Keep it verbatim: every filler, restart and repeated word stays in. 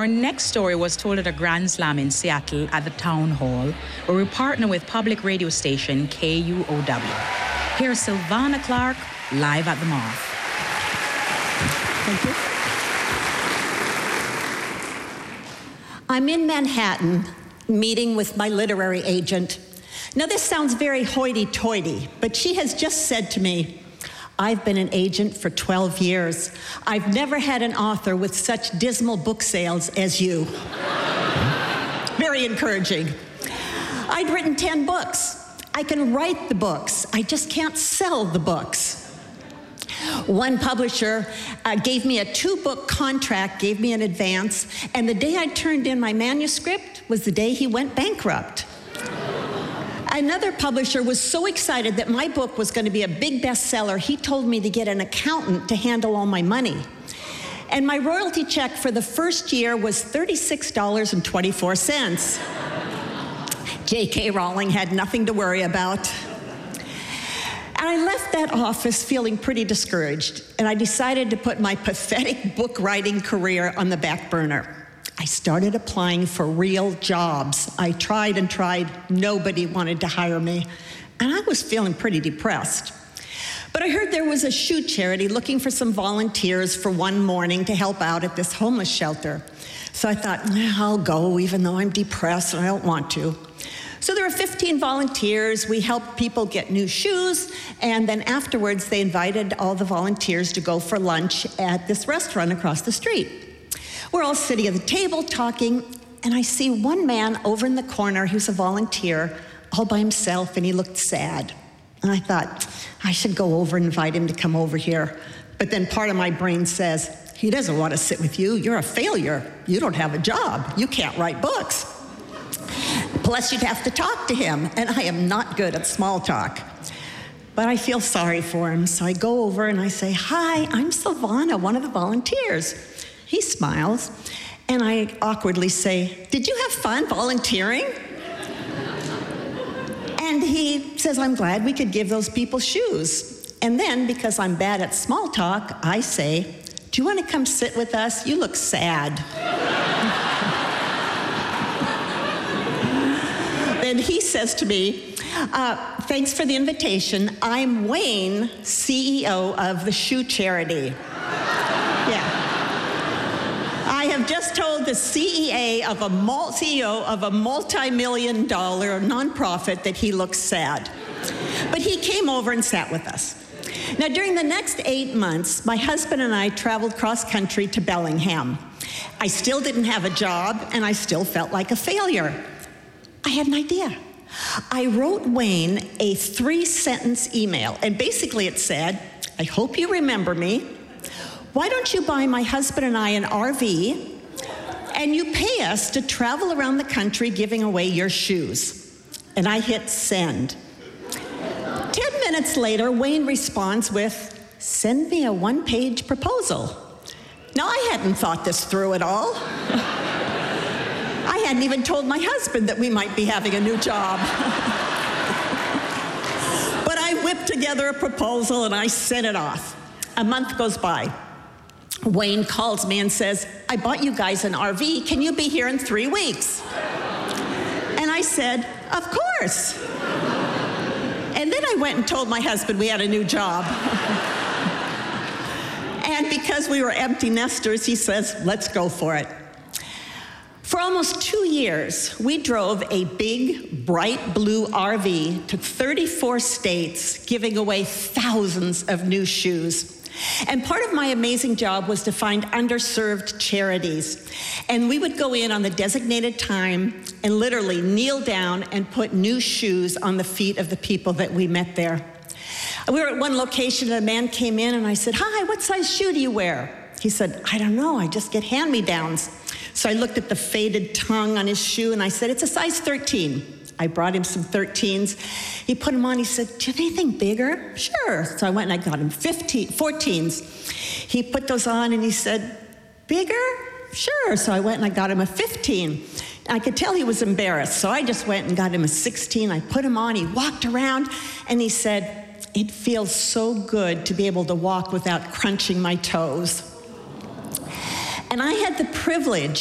Our next story was told at a Grand Slam in Seattle at the Town Hall, where we partner with public radio station K U O W. Here's Sylvana Clark, live at the Moth. Thank you. I'm in Manhattan, meeting with my literary agent. Now, this sounds very hoity-toity, but she has just said to me, I've been an agent for twelve years. I've never had an author with such dismal book sales as you. Very encouraging. I'd written ten books. I can write the books. I just can't sell the books. One publisher uh, gave me a two-book contract, gave me an advance, and the day I turned in my manuscript was the day he went bankrupt. Another publisher was so excited that my book was going to be a big bestseller, he told me to get an accountant to handle all my money. And my royalty check for the first year was thirty-six dollars and twenty-four cents. J K Rowling had nothing to worry about. And I left that office feeling pretty discouraged, and I decided to put my pathetic book writing career on the back burner. I started applying for real jobs. I tried and tried. Nobody wanted to hire me, and I was feeling pretty depressed. But I heard there was a shoe charity looking for some volunteers for one morning to help out at this homeless shelter. So I thought, eh, I'll go even though I'm depressed and I don't want to. So there were fifteen volunteers. We helped people get new shoes, and then afterwards they invited all the volunteers to go for lunch at this restaurant across the street. We're all sitting at the table talking, and I see one man over in the corner who's a volunteer all by himself, and he looked sad. And I thought, I should go over and invite him to come over here. But then part of my brain says, he doesn't want to sit with you. You're a failure. You don't have a job. You can't write books. Plus, you'd have to talk to him, and I am not good at small talk. But I feel sorry for him, so I go over and I say, hi, I'm Sylvana, one of the volunteers. He smiles, and I awkwardly say, did you have fun volunteering? And he says, I'm glad we could give those people shoes. And then, because I'm bad at small talk, I say, do you want to come sit with us? You look sad. Then he says to me, uh, thanks for the invitation. I'm Wayne, C E O of the shoe charity. Yeah. I have just told the C E A of a mul- C E O of a multi-million dollar nonprofit that he looks sad. But he came over and sat with us. Now, during the next eight months, my husband and I traveled cross-country to Bellingham. I still didn't have a job, and I still felt like a failure. I had an idea. I wrote Wayne a three-sentence email, and basically it said, I hope you remember me. Why don't you buy my husband and I an R V, and you pay us to travel around the country giving away your shoes? And I hit send. Ten minutes later, Wayne responds with, send me a one-page proposal. Now, I hadn't thought this through at all. I hadn't even told my husband that we might be having a new job. But I whipped together a proposal and I sent it off. A month goes by. Wayne calls me and says, I bought you guys an R V. Can you be here in three weeks? And I said, of course. And then I went and told my husband we had a new job. And because we were empty nesters, he says, let's go for it. For almost two years, we drove a big, bright blue R V to thirty-four states, giving away thousands of new shoes. And part of my amazing job was to find underserved charities. And we would go in on the designated time and literally kneel down and put new shoes on the feet of the people that we met there. We were at one location, and a man came in, and I said, hi, what size shoe do you wear? He said, I don't know, I just get hand-me-downs. So I looked at the faded tongue on his shoe, and I said, it's a size thirteen. I brought him some thirteens. He put them on. He said, do you have anything bigger? Sure. So I went and I got him fifteen, fourteens. He put those on, and he said, bigger? Sure. So I went and I got him a fifteen. I could tell he was embarrassed, so I just went and got him a sixteen. I put him on. He walked around, and he said, it feels so good to be able to walk without crunching my toes. And I had the privilege